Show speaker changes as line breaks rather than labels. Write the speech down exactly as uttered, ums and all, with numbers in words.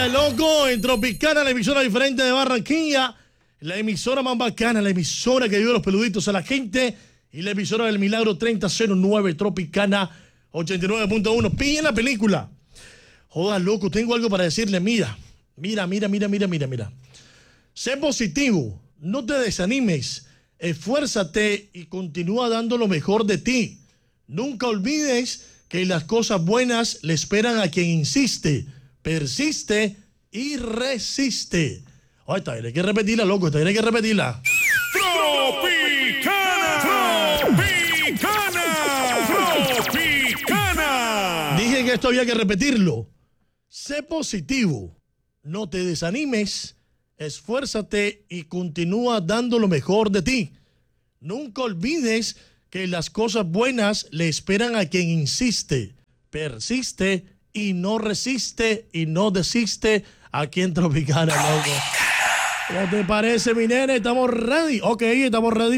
loco, en Tropicana, la emisora diferente de Barranquilla, la emisora más bacana, la emisora que ayuda a los peluditos a la gente y la emisora del Milagro treinta cero nueve Tropicana ochenta y nueve punto uno. Pilla la película. Joda, loco, tengo algo para decirle. Mira, mira, mira, mira, mira, mira, mira. Sé positivo, no te desanimes, esfuérzate y continúa dando lo mejor de ti. Nunca olvides que las cosas buenas le esperan a quien insiste, persiste y resiste. Oye, esta hay que repetirla, loco, esta hay que repetirla.
¡Tropicana! ¡Tropicana! ¡Tropicana!
Dije que esto había que repetirlo. Sé positivo, no te desanimes, esfuérzate y continúa dando lo mejor de ti. Nunca olvides que las cosas buenas le esperan a quien insiste, persiste y no resiste y no desiste aquí en Tropicana, loco. ¿Cómo te parece, mi nene? ¿Estamos ready? Ok, estamos ready.